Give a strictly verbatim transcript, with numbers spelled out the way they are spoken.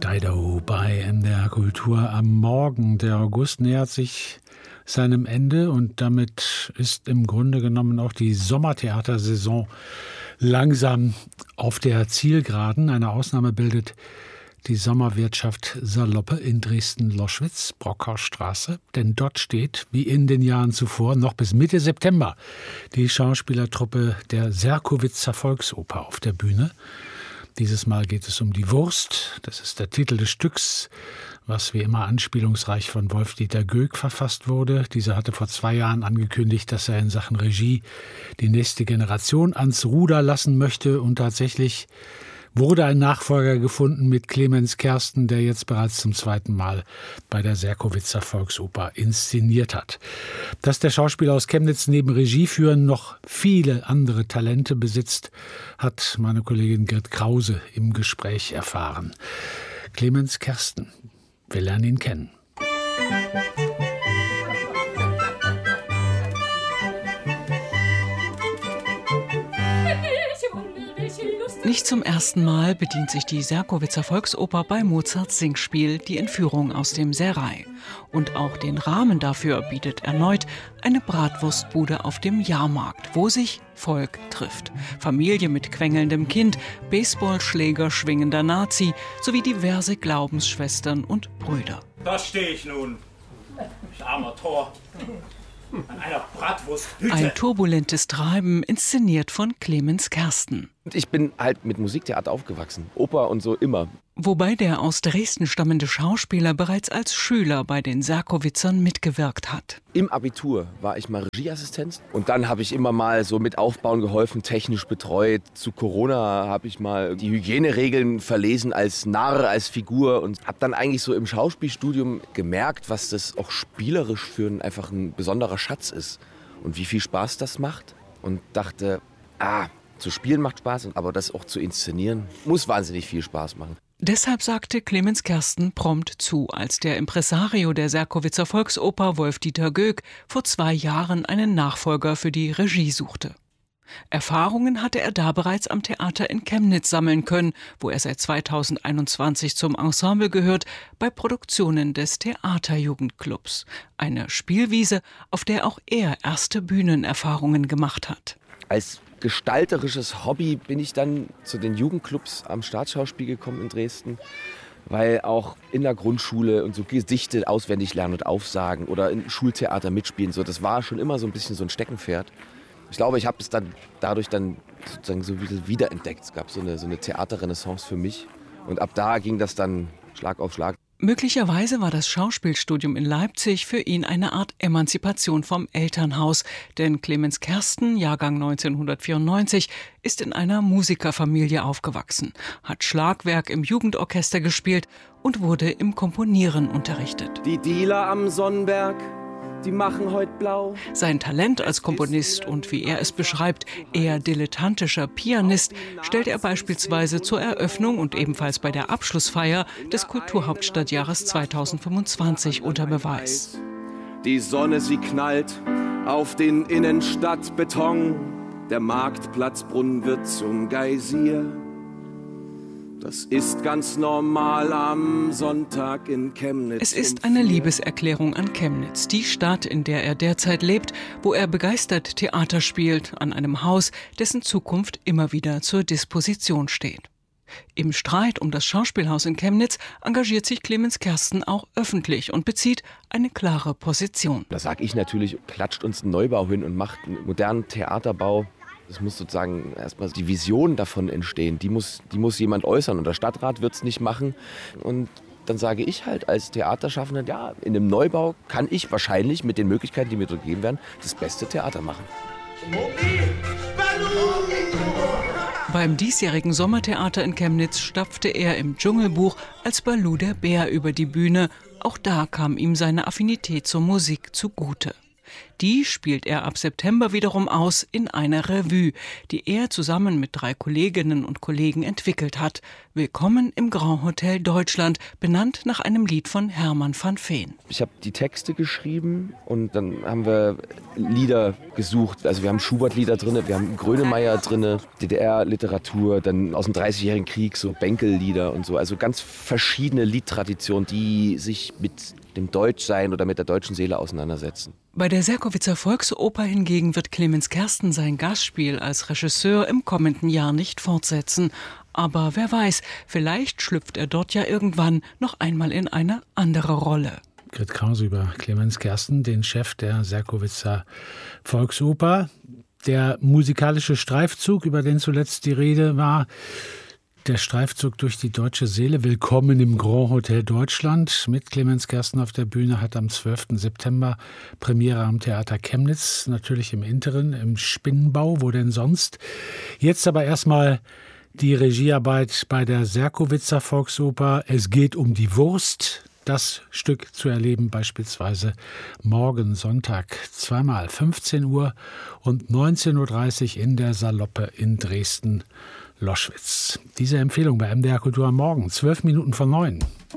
Dido bei M D R Kultur am Morgen. Der August nähert sich seinem Ende und damit ist im Grunde genommen auch die Sommertheatersaison langsam auf der Zielgeraden. Eine Ausnahme bildet die Sommerwirtschaft Saloppe in Dresden-Loschwitz, Brockhausstraße. Denn dort steht, wie in den Jahren zuvor, noch bis Mitte September die Schauspielertruppe der Serkowitzer Volksoper auf der Bühne. Dieses Mal geht es um die Wurst. Das ist der Titel des Stücks, was wie immer anspielungsreich von Wolf-Dieter Göck verfasst wurde. Dieser hatte vor zwei Jahren angekündigt, dass er in Sachen Regie die nächste Generation ans Ruder lassen möchte. Und tatsächlich wurde ein Nachfolger gefunden mit Clemens Kersten, der jetzt bereits zum zweiten Mal bei der Serkowitzer Volksoper inszeniert hat. Dass der Schauspieler aus Chemnitz neben Regie führen noch viele andere Talente besitzt, hat meine Kollegin Grit Krause im Gespräch erfahren. Clemens Kersten, wir lernen ihn kennen. Nicht zum ersten Mal bedient sich die Serkowitzer Volksoper bei Mozarts Singspiel Die Entführung aus dem Serai. Und auch den Rahmen dafür bietet erneut eine Bratwurstbude auf dem Jahrmarkt, wo sich Volk trifft. Familie mit quengelndem Kind, Baseballschläger schwingender Nazi sowie diverse Glaubensschwestern und Brüder. Da stehe ich nun, ich armer Tor, an einer Bratwursthütte. Ein turbulentes Treiben, inszeniert von Clemens Kersten. Ich bin halt mit Musiktheater aufgewachsen, Oper und so immer. Wobei der aus Dresden stammende Schauspieler bereits als Schüler bei den Serkowitzern mitgewirkt hat. Im Abitur war ich mal Regieassistent und dann habe ich immer mal so mit Aufbauen geholfen, technisch betreut. Zu Corona habe ich mal die Hygieneregeln verlesen als Narr, als Figur und habe dann eigentlich so im Schauspielstudium gemerkt, was das auch spielerisch für ein, einfach ein besonderer Schatz ist und wie viel Spaß das macht und dachte, ah, zu spielen macht Spaß, aber das auch zu inszenieren muss wahnsinnig viel Spaß machen. Deshalb sagte Clemens Kersten prompt zu, als der Impresario der Serkowitzer Volksoper Wolf-Dieter Göck vor zwei Jahren einen Nachfolger für die Regie suchte. Erfahrungen hatte er da bereits am Theater in Chemnitz sammeln können, wo er seit zweitausendeinundzwanzig zum Ensemble gehört, bei Produktionen des Theaterjugendclubs. Eine Spielwiese, auf der auch er erste Bühnenerfahrungen gemacht hat. Als gestalterisches Hobby bin ich dann zu den Jugendclubs am Staatsschauspiel gekommen in Dresden, weil auch in der Grundschule und so Gedichte auswendig lernen und aufsagen oder im Schultheater mitspielen, so, das war schon immer so ein bisschen so ein Steckenpferd. Ich glaube, ich habe es dann dadurch dann sozusagen so wiederentdeckt. Es gab so eine, so eine Theaterrenaissance für mich und ab da ging das dann Schlag auf Schlag. Möglicherweise war das Schauspielstudium in Leipzig für ihn eine Art Emanzipation vom Elternhaus, denn Clemens Kersten, Jahrgang neunzehnhundertvierundneunzig, ist in einer Musikerfamilie aufgewachsen, hat Schlagwerk im Jugendorchester gespielt und wurde im Komponieren unterrichtet. Die Dealer am Sonnenberg, die machen heut blau. Sein Talent als Komponist und, wie er es beschreibt, eher dilettantischer Pianist stellt er beispielsweise zur Eröffnung und ebenfalls bei der Abschlussfeier des Kulturhauptstadtjahres zweitausendfünfundzwanzig unter Beweis. Die Sonne, sie knallt auf den Innenstadtbeton. Der Marktplatzbrunnen wird zum Geysir. Das ist ganz normal am Sonntag in Chemnitz. Es ist eine Liebeserklärung an Chemnitz, die Stadt, in der er derzeit lebt, wo er begeistert Theater spielt, an einem Haus, dessen Zukunft immer wieder zur Disposition steht. Im Streit um das Schauspielhaus in Chemnitz engagiert sich Clemens Kersten auch öffentlich und bezieht eine klare Position. Da sage ich natürlich, klatscht uns einen Neubau hin und macht einen modernen Theaterbau. Es muss sozusagen erstmal die Vision davon entstehen. Die muss, die muss jemand äußern und der Stadtrat wird es nicht machen. Und dann sage ich halt als Theaterschaffender, ja, in einem Neubau kann ich wahrscheinlich mit den Möglichkeiten, die mir dort gegeben werden, das beste Theater machen. Beim diesjährigen Sommertheater in Chemnitz stapfte er im Dschungelbuch als Baloo der Bär über die Bühne. Auch da kam ihm seine Affinität zur Musik zugute. Die spielt er ab September wiederum aus in einer Revue, die er zusammen mit drei Kolleginnen und Kollegen entwickelt hat. Willkommen im Grand Hotel Deutschland, benannt nach einem Lied von Hermann van Veen. Ich habe die Texte geschrieben und dann haben wir Lieder gesucht. Also wir haben Schubert-Lieder drin, wir haben Grönemeyer drin, D D R-Literatur, dann aus dem dreißigjährigen Krieg so Bänkel-Lieder und so. Also ganz verschiedene Liedtraditionen, die sich mit dem Deutschsein oder mit der deutschen Seele auseinandersetzen. Bei der Serkowitzer Volksoper hingegen wird Clemens Kersten sein Gastspiel als Regisseur im kommenden Jahr nicht fortsetzen. Aber wer weiß, vielleicht schlüpft er dort ja irgendwann noch einmal in eine andere Rolle. Grit Krause über Clemens Kersten, den Chef der Serkowitzer Volksoper. Der musikalische Streifzug, über den zuletzt die Rede war, der Streifzug durch die deutsche Seele. Willkommen im Grand Hotel Deutschland mit Clemens Kersten auf der Bühne, hat am zwölften September Premiere am Theater Chemnitz, natürlich im Interen, im Spinnenbau, wo denn sonst. Jetzt aber erstmal die Regiearbeit bei der Serkowitzer Volksoper. Es geht um die Wurst. Das Stück zu erleben beispielsweise morgen Sonntag zweimal fünfzehn Uhr und neunzehn Uhr dreißig in der Saloppe in Dresden-Loschwitz. Diese Empfehlung bei M D R Kultur am Morgen, zwölf Minuten vor neun.